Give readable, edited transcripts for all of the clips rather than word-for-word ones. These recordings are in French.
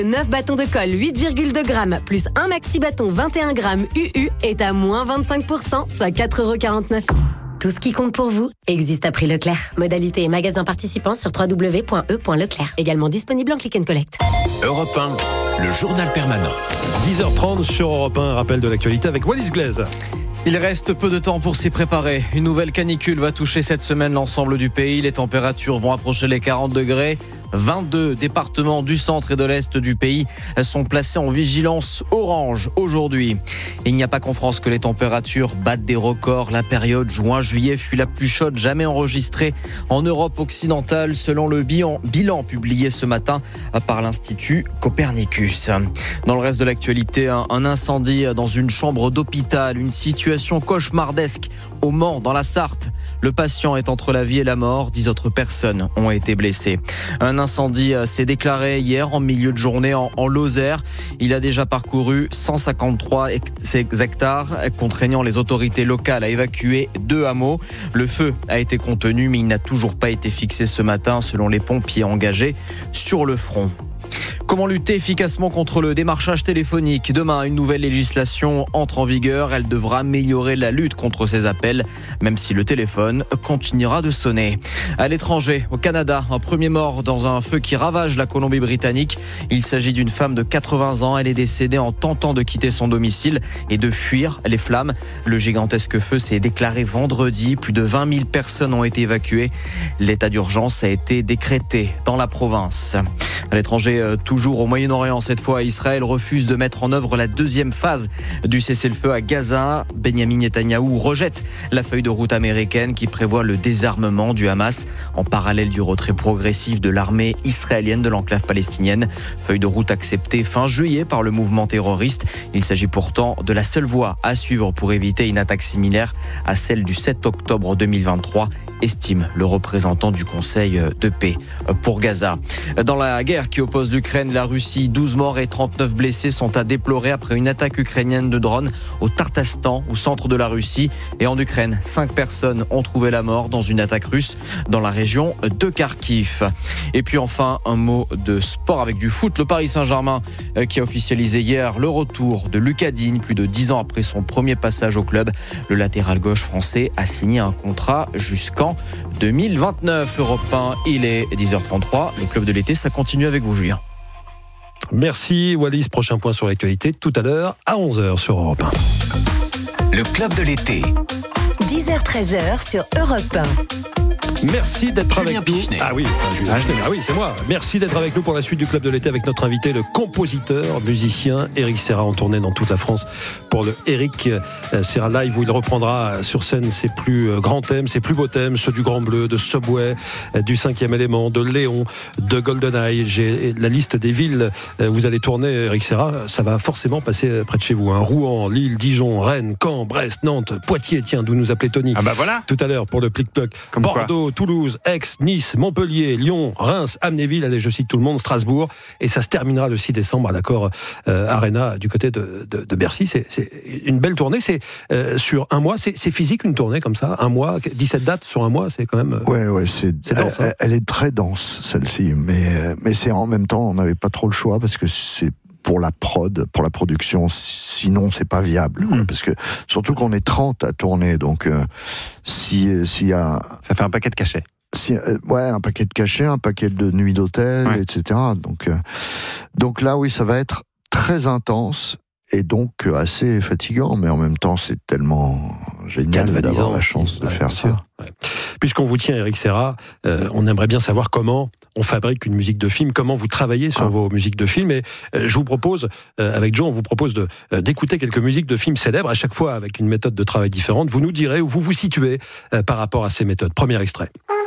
9 bâtons de colle 8,2 grammes plus un maxi bâton 21 grammes UU est à moins 25%, soit 4,49€. Tout ce qui compte pour vous existe à prix Leclerc. Modalité et magasin participants sur www.e.leclerc. Également disponible en click and collect. Europe 1, le journal permanent. 10h30 sur Europe 1, un rappel de l'actualité avec Wallis Glaise. Il reste peu de temps pour s'y préparer. Une nouvelle canicule va toucher cette semaine l'ensemble du pays. Les températures vont approcher les 40 degrés. 22 départements du centre et de l'est du pays sont placés en vigilance orange aujourd'hui. Il n'y a pas qu'en France que les températures battent des records. La période juin-juillet fut la plus chaude jamais enregistrée en Europe occidentale selon le bilan publié ce matin par l'Institut Copernicus. Dans le reste de l'actualité, un incendie dans une chambre d'hôpital, une situation cauchemardesque au Mans dans la Sarthe. Le patient est entre la vie et la mort. 10 autres personnes ont été blessées. Un incendie s'est déclaré hier en milieu de journée en Lozère. Il a déjà parcouru 153 hectares, contraignant les autorités locales à évacuer 2 hameaux. Le feu a été contenu, mais il n'a toujours pas été fixé ce matin, selon les pompiers engagés sur le front. Comment lutter efficacement contre le démarchage téléphonique ? Demain, une nouvelle législation entre en vigueur. Elle devra améliorer la lutte contre ces appels, même si le téléphone continuera de sonner. À l'étranger, au Canada, un premier mort dans un feu qui ravage la Colombie-Britannique. Il s'agit d'une femme de 80 ans. Elle est décédée en tentant de quitter son domicile et de fuir les flammes. Le gigantesque feu s'est déclaré vendredi. Plus de 20 000 personnes ont été évacuées. L'état d'urgence a été décrété dans la province. À l'étranger, toujours au Moyen-Orient, cette fois, Israël refuse de mettre en œuvre la deuxième phase du cessez-le-feu à Gaza. Benjamin Netanyahou rejette la feuille de route américaine qui prévoit le désarmement du Hamas en parallèle du retrait progressif de l'armée israélienne de l'enclave palestinienne. Feuille de route acceptée fin juillet par le mouvement terroriste. Il s'agit pourtant de la seule voie à suivre pour éviter une attaque similaire à celle du 7 octobre 2023, estime le représentant du Conseil de paix pour Gaza. Dans la guerre qui oppose l'Ukraine et la Russie, 12 morts et 39 blessés sont à déplorer après une attaque ukrainienne de drone au Tartastan, au centre de la Russie. Et en Ukraine, 5 personnes ont trouvé la mort dans une attaque russe dans la région de Kharkiv. Et puis enfin, un mot de sport avec du foot. Le Paris Saint-Germain qui a officialisé hier le retour de Lucas Digne, plus de 10 ans après son premier passage au club. Le latéral gauche français a signé un contrat jusqu'en 2029. Europe 1, il est 10h33. Le club de l'été, ça continue avec vous, Julien. Merci Wallis, prochain point sur l'actualité tout à l'heure à 11h sur Europe 1. Le club de l'été. 10h-13h sur Europe 1. Merci d'être Julien avec nous. Pichenet. Ah oui, Julien Pichenet. Ah oui, c'est moi. Merci d'être avec nous pour la suite du Club de l'été avec notre invité, le compositeur, musicien Eric Serra, en tournée dans toute la France pour le Eric Serra Live, où il reprendra sur scène ses plus grands thèmes, ses plus beaux thèmes, ceux du Grand Bleu, de Subway, du 5e élément, de Léon, de GoldenEye. J'ai la liste des villes où vous allez tourner, Eric Serra. Ça va forcément passer près de chez vous. Rouen, Lille, Dijon, Rennes, Caen, Brest, Nantes, Poitiers, tiens, d'où nous appelait Tony. Ah bah voilà. Tout à l'heure pour le Plic-Ploc. Bordeaux, Toulouse, Aix, Nice, Montpellier, Lyon, Reims, Amnéville, allez, je cite tout le monde, Strasbourg, et ça se terminera le 6 décembre à l'Accor Arena du côté de Bercy. C'est une belle tournée, c'est sur un mois, c'est physique une tournée comme ça, un mois, 17 dates sur un mois, c'est quand même... Ouais, c'est dense, hein. Elle est très dense celle-ci, mais c'est en même temps, on n'avait pas trop le choix parce que c'est pour la prod, pour la production, sinon c'est pas viable, quoi, parce que surtout qu'on est 30 à tourner, donc s'il y a... Ça fait un paquet de cachets. Un paquet de cachets, un paquet de nuits d'hôtel, etc. Donc là, oui, ça va être très intense et donc assez fatigant, mais en même temps, c'est tellement génial d'avoir la chance de faire ça. Ouais. Puisqu'on vous tient, Eric Serra, on aimerait bien savoir comment on fabrique une musique de film, comment vous travaillez sur vos musiques de film. Et je vous propose, avec Joe, on vous propose d'écouter quelques musiques de films célèbres, à chaque fois avec une méthode de travail différente. Vous nous direz où vous vous situez par rapport à ces méthodes. Premier extrait.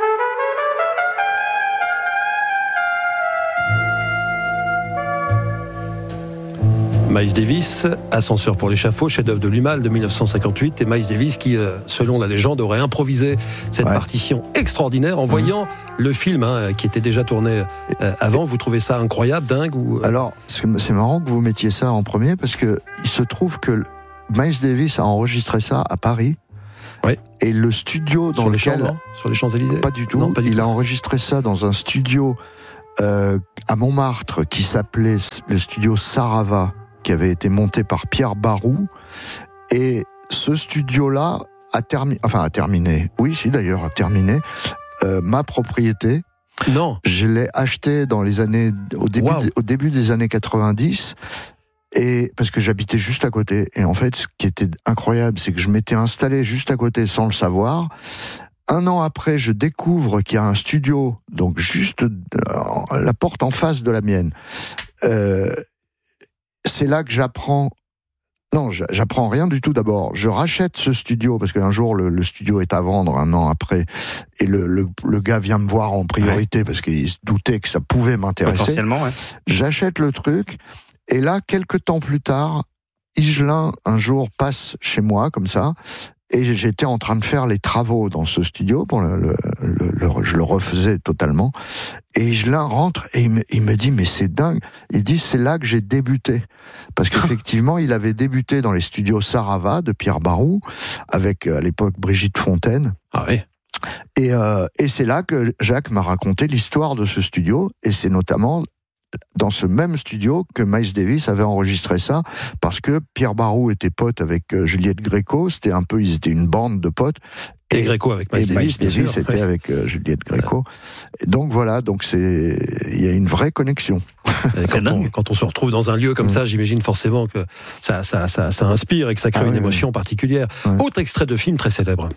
Miles Davis, Ascenseur pour l'échafaud, chef-d'œuvre de Lumal de 1958, et Miles Davis qui, selon la légende, aurait improvisé cette partition extraordinaire en voyant le film qui était déjà tourné avant. Vous trouvez ça incroyable, dingue ou... Alors, c'est marrant que vous mettiez ça en premier, parce que il se trouve que Miles Davis a enregistré ça à Paris. Ouais. Et le studio dans lequel... Sur les Champs-Élysées ? Pas du tout. Non, pas du il tout. a enregistré ça dans un studio à Montmartre qui s'appelait le studio Sarava, qui avait été monté par Pierre Barou. Et ce studio-là a terminé. Oui, si d'ailleurs, a terminé. Ma propriété. Non. Je l'ai acheté au début des années 90. Et parce que j'habitais juste à côté. Et en fait, ce qui était incroyable, c'est que je m'étais installé juste à côté sans le savoir. 1 an après, je découvre qu'il y a un studio, donc juste la porte en face de la mienne. C'est là que j'apprends. Non, j'apprends rien du tout d'abord. Je rachète ce studio parce qu'un jour le studio est à vendre 1 an après, et le gars vient me voir en priorité parce qu'il se doutait que ça pouvait m'intéresser. Potentiellement, ouais. J'achète le truc. Et là, quelques temps plus tard, Higelin, un jour, passe chez moi, comme ça, et j'étais en train de faire les travaux dans ce studio, je le refaisais totalement, et Higelin rentre, et il me dit, mais c'est dingue, il dit, c'est là que j'ai débuté, parce qu'effectivement, il avait débuté dans les studios Sarava, de Pierre Barou, avec, à l'époque, Brigitte Fontaine. Ah oui. Et c'est là que Jacques m'a raconté l'histoire de ce studio, et c'est notamment dans ce même studio que Miles Davis avait enregistré ça, parce que Pierre Barou était pote avec Juliette Gréco, ils étaient une bande de potes. Et Gréco avec Miles Davis, bien sûr. C'était avec Juliette Gréco. Et donc voilà, il y a une vraie connexion. Quand on se retrouve dans un lieu comme ça, j'imagine forcément que ça inspire et que ça crée une émotion particulière. Ouais. Autre extrait de film très célèbre.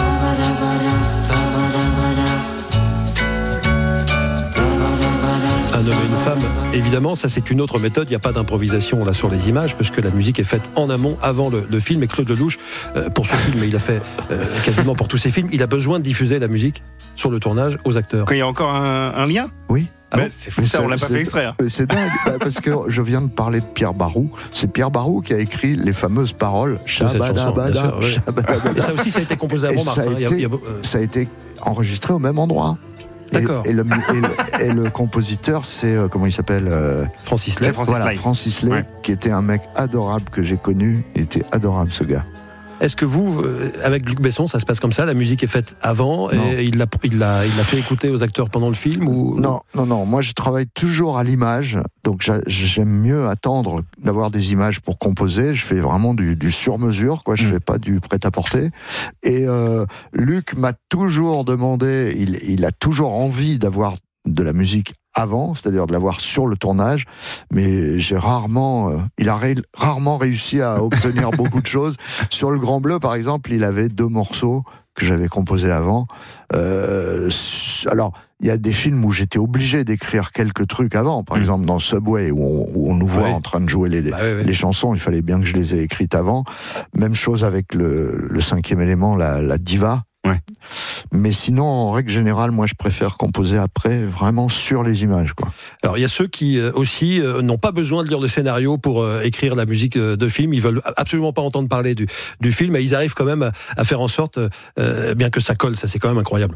Un homme et une femme, évidemment, ça c'est une autre méthode, il n'y a pas d'improvisation là sur les images, parce que la musique est faite en amont, avant le film, et Claude Lelouch, pour ce film, il a fait quasiment pour tous ses films, il a besoin de diffuser la musique sur le tournage aux acteurs. Quand il y a encore un lien ? Oui. C'est fou, ça, on l'a pas fait exprès. C'est dingue, parce que je viens de parler de Pierre Barou. C'est Pierre Barou qui a écrit les fameuses paroles Shabadabada. Et ça aussi, ça a été composé à Montmartre. Ça a été enregistré au même endroit. D'accord. Et le compositeur, c'est comment il s'appelle Francis Lay. Francis Lay, qui était un mec adorable que j'ai connu. Il était adorable, ce gars. Est-ce que vous, avec Luc Besson, ça se passe comme ça ? La musique est faite avant et il l'a fait écouter aux acteurs pendant le film ou... Non. Moi, je travaille toujours à l'image. Donc, j'aime mieux attendre d'avoir des images pour composer. Je fais vraiment du sur-mesure, quoi. Je fais pas du prêt-à-porter. Et Luc m'a toujours demandé, il a toujours envie d'avoir de la musique avant, c'est-à-dire de l'avoir sur le tournage, mais il a rarement réussi à obtenir beaucoup de choses. Sur Le Grand Bleu, par exemple, il avait 2 morceaux que j'avais composés avant. Alors, il y a des films où j'étais obligé d'écrire quelques trucs avant, par exemple dans Subway, où on nous voit en train de jouer les chansons, il fallait bien que je les ai écrites avant. Même chose avec le 5e élément, la diva. Ouais. Mais sinon, en règle générale, moi je préfère composer après, vraiment sur les images, quoi. Alors il y a ceux qui aussi n'ont pas besoin de lire le scénario pour écrire la musique de film. Ils veulent absolument pas entendre parler du film, et ils arrivent quand même à faire en sorte bien que ça colle. Ça, c'est quand même incroyable.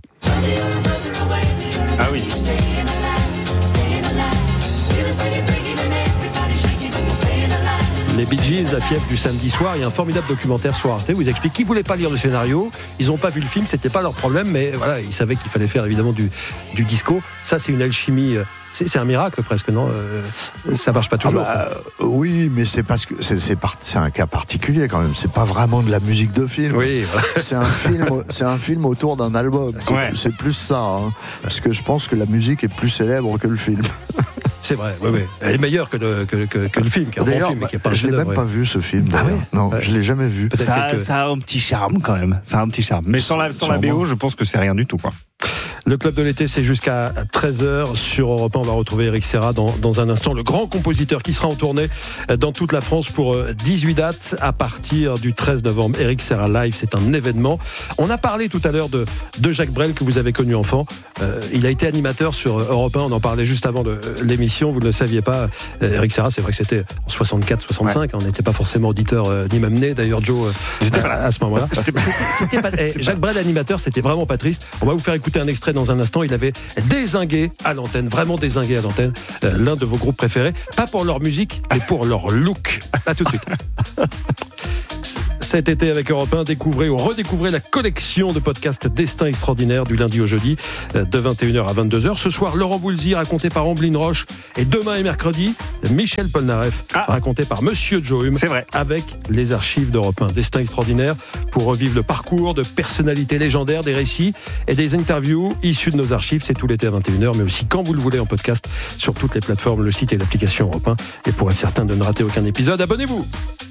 Ah oui. Les Bee Gees, la fièvre du samedi soir. Il y a un formidable documentaire sur Arte où ils expliquent qu'ils ne voulaient pas lire le scénario, ils n'ont pas vu le film, c'était pas leur problème, mais voilà, ils savaient qu'il fallait faire évidemment du disco. Ça, c'est une alchimie, c'est un miracle presque, non ? Ça marche pas toujours. Oui, mais c'est parce que c'est un cas particulier quand même. C'est pas vraiment de la musique de film. Oui. Voilà. C'est un film autour d'un album. C'est plus ça, hein, parce que je pense que la musique est plus célèbre que le film. C'est vrai, oui. Elle est meilleure que le film, qui est un bon film, mais qui est pas un je l'ai même pas vu, ce film. Non, je l'ai jamais vu. Ça a un petit charme quand même. Mais sans la BO, je pense que c'est rien du tout, quoi. Le Club de l'été, c'est jusqu'à 13h sur Europe 1. On va retrouver Eric Serra dans un instant, le grand compositeur qui sera en tournée dans toute la France pour 18 dates à partir du 13 novembre. Eric Serra Live, c'est un événement. On a parlé tout à l'heure de Jacques Brel, que vous avez connu enfant. Il a été animateur sur Europe 1, on en parlait juste avant l'émission, vous ne le saviez pas. Eric Serra, c'est vrai que c'était en 64-65, on n'était pas forcément auditeur ni même né, d'ailleurs Joe, à ce moment-là. Jacques Brel animateur, c'était vraiment pas triste. On va vous faire écouter un extrait dans un instant. Il avait dézingué à l'antenne, vraiment dézingué à l'antenne, l'un de vos groupes préférés, pas pour leur musique, mais pour leur look. À tout de suite. Cet été avec Europe 1, découvrez ou redécouvrez la collection de podcasts Destin Extraordinaire du lundi au jeudi de 21h à 22h. Ce soir, Laurent Voulzy raconté par Amblin Roche et demain et mercredi, Michel Polnareff raconté par Monsieur Joe Hume. C'est vrai. Avec les archives d'Europe 1. Destin Extraordinaire pour revivre le parcours de personnalités légendaires, des récits et des interviews issues de nos archives. C'est tout l'été à 21h, mais aussi quand vous le voulez en podcast sur toutes les plateformes, le site et l'application Europe 1. Et pour être certain de ne rater aucun épisode, abonnez-vous.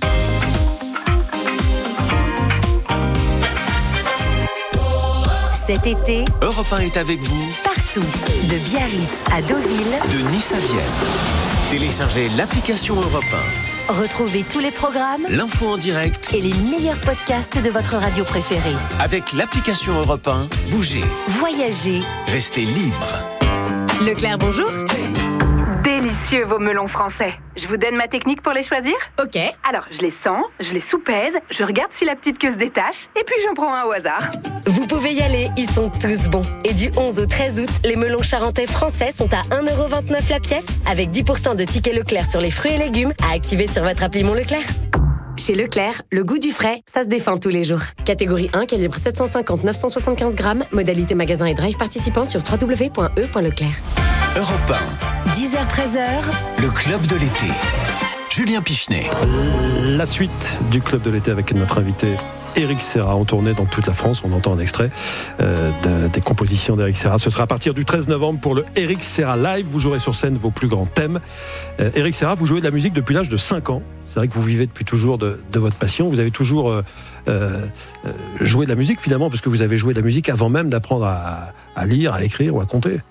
Cet été, Europe 1 est avec vous partout, de Biarritz à Deauville, de Nice à Vienne. Téléchargez l'application Europe 1. retrouvez tous les programmes, L'info en direct et les meilleurs podcasts de votre radio préférée. avec l'application Europe 1. Bougez, Voyagez. restez libre. Leclerc, bonjour. Délicieux vos melons français. Je vous donne ma technique pour les choisir ? Ok. Alors, je les sens, je les soupèse, je regarde si la petite queue se détache, et puis j'en prends un au hasard. Vous pouvez y aller, ils sont tous bons. Et du 11 au 13 août, les melons charentais français sont à 1,29€ la pièce, avec 10% de tickets Leclerc sur les fruits et légumes à activer sur votre appli Mon Leclerc. Chez Leclerc, le goût du frais, ça se défend tous les jours. Catégorie 1, calibre 750-975 grammes, modalité magasin et drive participant sur www.e.leclerc. Europe 10h-13h, 1, le club de l'été. Julien Pichenet. La suite du club de l'été avec notre invité Éric Serra en tournée dans toute la France. On entend un extrait des compositions d'Éric Serra. Ce sera à partir du 13 novembre pour le Éric Serra Live. Vous jouerez sur scène vos plus grands thèmes. Éric Serra, vous jouez de la musique depuis l'âge de 5 ans. C'est vrai que vous vivez depuis toujours de votre passion. Vous avez toujours joué de la musique finalement, parce que vous avez joué de la musique avant même d'apprendre à lire, à écrire ou à compter.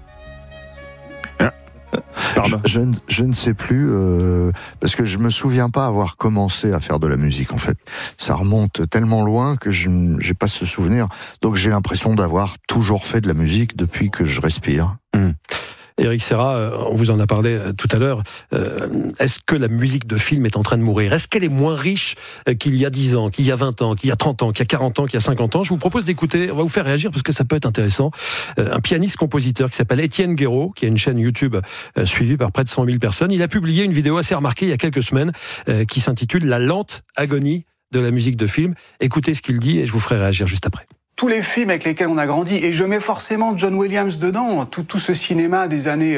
Je ne sais plus, parce que je me souviens pas avoir commencé à faire de la musique, en fait. Ça remonte tellement loin que je n'ai pas ce souvenir. Donc j'ai l'impression d'avoir toujours fait de la musique depuis que je respire. Éric Serra, on vous en a parlé tout à l'heure. Est-ce que la musique de film est en train de mourir ? Est-ce qu'elle est moins riche qu'il y a 10 ans, qu'il y a 20 ans, qu'il y a 30 ans, qu'il y a 40 ans, qu'il y a 50 ans ? Je vous propose d'écouter, on va vous faire réagir parce que ça peut être intéressant, un pianiste-compositeur qui s'appelle Étienne Guéraud, qui a une chaîne YouTube suivie par près de 100 000 personnes. Il a publié une vidéo assez remarquée il y a quelques semaines qui s'intitule « La lente agonie de la musique de film ». Écoutez ce qu'il dit et je vous ferai réagir juste après. Tous les films avec lesquels on a grandi, et je mets forcément John Williams dedans, tout ce cinéma des années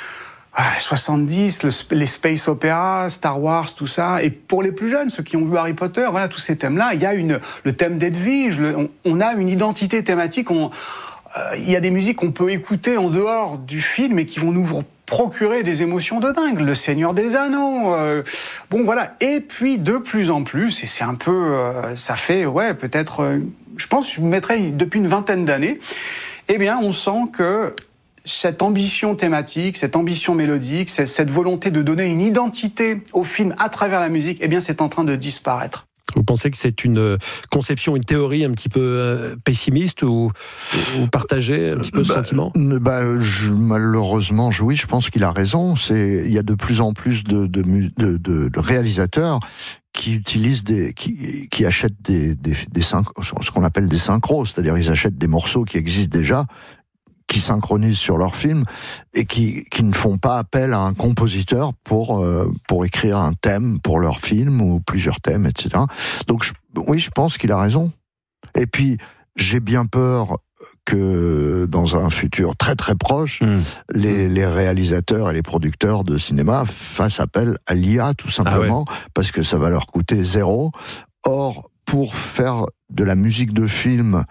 70, les space opéras, Star Wars, tout ça. Et pour les plus jeunes, ceux qui ont vu Harry Potter, voilà, tous ces thèmes-là, il y a le thème d'Edwige, on a une identité thématique, il y a des musiques qu'on peut écouter en dehors du film et qui vont nous procurer des émotions de dingue. Le Seigneur des Anneaux, bon voilà. Et puis de plus en plus, et c'est un peu, ça fait, peut-être, je pense que je mettrais depuis une vingtaine d'années, eh bien on sent que cette ambition thématique, cette ambition mélodique, cette volonté de donner une identité au film à travers la musique, eh bien c'est en train de disparaître. Vous pensez que c'est une conception, une théorie un petit peu pessimiste ou partagez un petit peu ce sentiment ? Malheureusement, oui, je pense qu'il a raison. Il y a de plus en plus de réalisateurs qui utilisent qui achètent ce qu'on appelle des synchros, c'est-à-dire ils achètent des morceaux qui existent déjà, qui synchronisent sur leur film et qui ne font pas appel à un compositeur pour écrire un thème pour leur film ou plusieurs thèmes, etc. Donc je pense qu'il a raison. Et puis j'ai bien peur que dans un futur très très proche, les réalisateurs et les producteurs de cinéma fassent appel à l'IA tout simplement, parce que ça va leur coûter 0. Or, pour faire de la musique de film,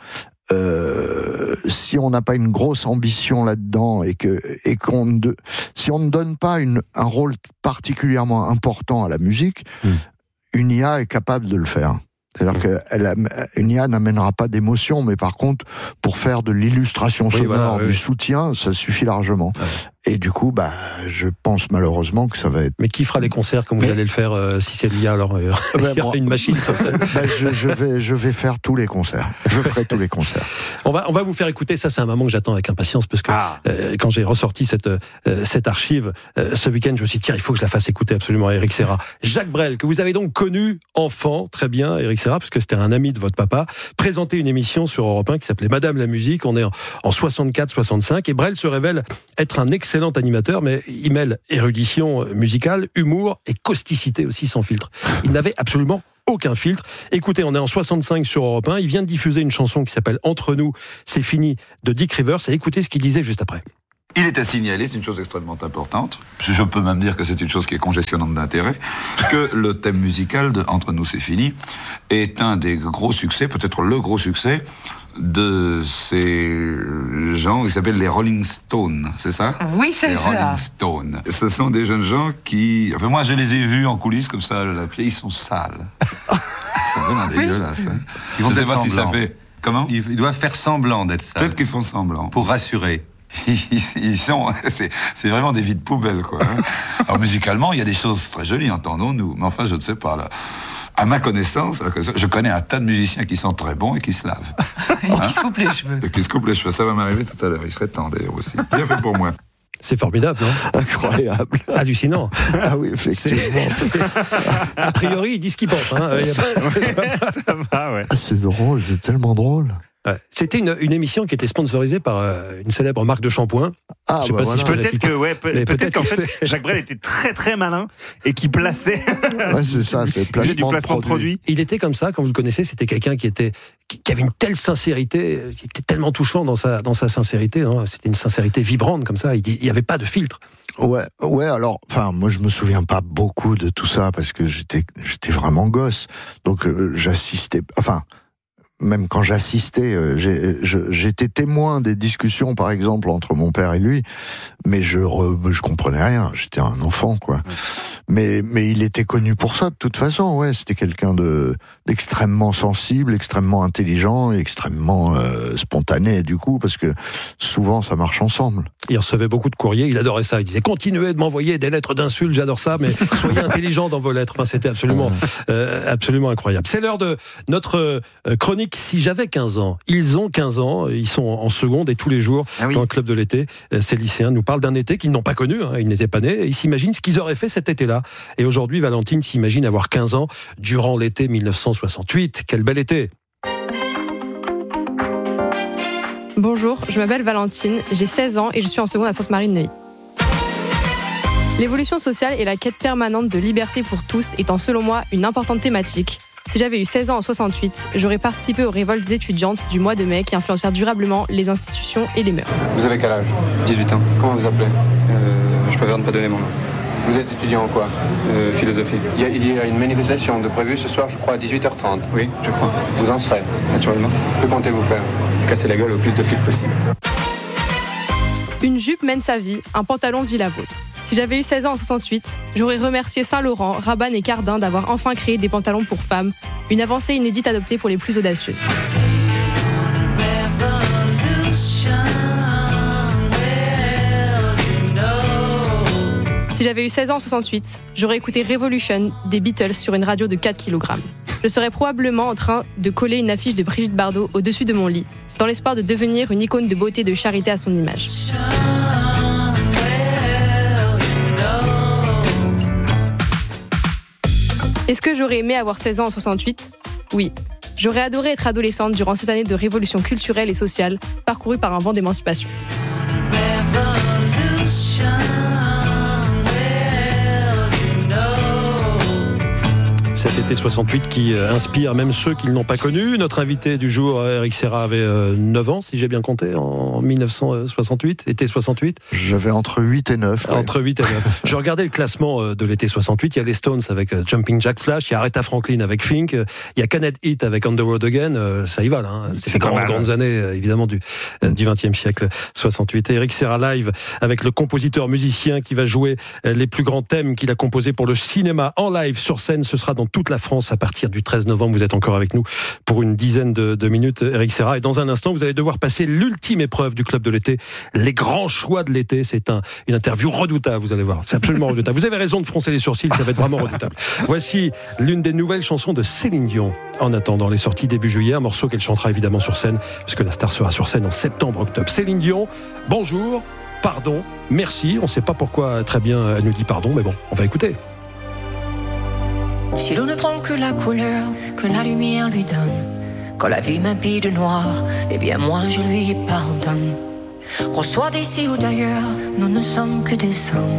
si on n'a pas une grosse ambition là-dedans si on ne donne pas un rôle particulièrement important à la musique, une IA est capable de le faire. C'est-à-dire qu'une IA n'amènera pas d'émotion, mais par contre, pour faire de l'illustration sonore, du soutien, ça suffit largement. Et du coup, je pense malheureusement que ça va être... Mais qui fera les concerts comme vous allez le faire si c'est l'IA alors il y aura une machine sur scène. Je vais faire tous les concerts. Je ferai tous les concerts. On va vous faire écouter, ça c'est un moment que j'attends avec impatience parce que quand j'ai ressorti cette archive ce week-end, je me suis dit tiens, il faut que je la fasse écouter absolument à Éric Serra. Jacques Brel, que vous avez donc connu enfant, très bien Éric Serra, parce que c'était un ami de votre papa, présentait une émission sur Europe 1 qui s'appelait Madame la musique, on est en 64-65 et Brel se révèle être un excellent animateur, mais il mêle érudition musicale, humour et causticité aussi sans filtre. Il n'avait absolument aucun filtre. Écoutez, on est en 65 sur Europe 1. Il vient de diffuser une chanson qui s'appelle Entre nous, c'est fini de Dick Rivers. Et écoutez ce qu'il disait juste après. Il est à signaler, c'est une chose extrêmement importante, je peux même dire que c'est une chose qui est congestionnante d'intérêt, que le thème musical de Entre nous c'est fini est un des gros succès, peut-être le gros succès de ces gens qui s'appellent les Rolling Stones, c'est ça ? Oui, c'est ça. Les Rolling Stones. Ce sont des jeunes gens qui... Enfin, moi, je les ai vus en coulisses comme ça, à la pied, ils sont sales. Ils sont vraiment dégueulasses. Hein. Ils vont je ne sais pas si ça fait... Comment ? Ils doivent faire semblant d'être sales. Peut-être qu'ils font semblant. Pour rassurer. Ils sont, c'est vraiment des vies de poubelle, quoi. Alors musicalement, il y a des choses très jolies, entendons-nous. Mais enfin, je ne sais pas là. À ma connaissance, je connais un tas de musiciens qui sont très bons et qui se lavent. Qui se coupent les cheveux. Et qui se coupent les cheveux. Ça va m'arriver tout à l'heure. Il serait temps d'ailleurs aussi. Bien fait pour moi. C'est formidable, non ? Incroyable. Hallucinant. Ah oui, effectivement. A priori, ils disent ce qu'ils pensent. Hein. Ça va, ouais. C'est drôle, c'est tellement drôle. Ouais. C'était une émission qui était sponsorisée par une célèbre marque de shampoing. Ah, je sais pas si je peux la peut-être citer. peut-être qu'en fait, Jacques Brel était très très malin et qui plaçait. Ouais, c'est ça, c'est du placement de produit. Il était comme ça, quand vous le connaissez, c'était quelqu'un qui avait une telle sincérité, qui était tellement touchant dans sa sincérité. Hein. C'était une sincérité vibrante comme ça. Il n'y avait pas de filtre. Ouais, alors, enfin, moi je me souviens pas beaucoup de tout ça parce que j'étais vraiment gosse. Donc j'assistais, enfin, même quand j'assistais, j'étais témoin des discussions, par exemple, entre mon père et lui, mais je comprenais rien. J'étais un enfant, quoi. Mais il était connu pour ça, de toute façon. Ouais, c'était quelqu'un d'extrêmement sensible, extrêmement intelligent, et extrêmement spontané, du coup, parce que souvent ça marche ensemble. Il recevait beaucoup de courriers, il adorait ça. Il disait continuez de m'envoyer des lettres d'insultes, j'adore ça, mais soyez intelligents dans vos lettres. Enfin, c'était absolument incroyable. C'est l'heure de notre chronique. Si j'avais 15 ans, ils ont 15 ans, ils sont en seconde et tous les jours dans le club de l'été, ces lycéens nous parlent d'un été qu'ils n'ont pas connu, hein, ils n'étaient pas nés, et ils s'imaginent ce qu'ils auraient fait cet été-là. Et aujourd'hui, Valentine s'imagine avoir 15 ans durant l'été 1968. Quel bel été! Bonjour, je m'appelle Valentine, j'ai 16 ans et je suis en seconde à Sainte-Marie-de-Neuilly. L'évolution sociale et la quête permanente de liberté pour tous étant selon moi une importante thématique. Si j'avais eu 16 ans en 68, j'aurais participé aux révoltes étudiantes du mois de mai qui influencèrent durablement les institutions et les mœurs. Vous avez quel âge ? 18 ans. Comment vous appelez ? Je préfère ne pas donner mon nom. Vous êtes étudiant en quoi ? Philosophie. Il y a une manifestation de prévue ce soir, je crois, à 18h30. Oui, je crois. Vous en serez ? Naturellement. Que comptez-vous faire ? Casser la gueule au plus de flics possible. Une jupe mène sa vie, un pantalon vit la vôtre. Si j'avais eu 16 ans en 68, j'aurais remercié Saint-Laurent, Rabanne et Cardin d'avoir enfin créé des pantalons pour femmes, une avancée inédite adoptée pour les plus audacieuses. Si j'avais eu 16 ans en 68, j'aurais écouté Revolution des Beatles sur une radio de 4 kg. Je serais probablement en train de coller une affiche de Brigitte Bardot au-dessus de mon lit, dans l'espoir de devenir une icône de beauté et de charité à son image. Est-ce que j'aurais aimé avoir 16 ans en 68 ? Oui. J'aurais adoré être adolescente durant cette année de révolution culturelle et sociale, parcourue par un vent d'émancipation. Cet été 68 qui inspire même ceux qui ne l'ont pas connu. Notre invité du jour, Eric Serra, avait 9 ans, si j'ai bien compté, en 1968, été 68. J'avais entre 8 et 9. Ouais. Entre 8 et 9. Je regardais le classement de l'été 68. Il y a les Stones avec Jumping Jack Flash, il y a Aretha Franklin avec Fink, il y a Canet Heat avec On the Road Again. Ça y va, là. Hein. C'est les grandes années, évidemment, du XXe siècle 68. Et Eric Serra live avec le compositeur musicien qui va jouer les plus grands thèmes qu'il a composés pour le cinéma en live sur scène. Ce sera dans toute la France à partir du 13 novembre. Vous êtes encore avec nous pour une dizaine de minutes, Eric Serra. Et dans un instant, vous allez devoir passer l'ultime épreuve du club de l'été, les grands choix de l'été. C'est une interview redoutable, vous allez voir. C'est absolument redoutable. Vous avez raison de froncer les sourcils, ça va être vraiment redoutable. Voici l'une des nouvelles chansons de Céline Dion. En attendant, les sorties début juillet, un morceau qu'elle chantera évidemment sur scène, puisque la star sera sur scène en septembre-octobre. Céline Dion, bonjour, pardon, merci. On ne sait pas pourquoi très bien elle nous dit pardon, mais bon, on va écouter. Si l'on ne prend que la couleur que la lumière lui donne, quand la vie m'habille de noir, eh bien moi je lui pardonne. Qu'on soit d'ici ou d'ailleurs, nous ne sommes que des hommes.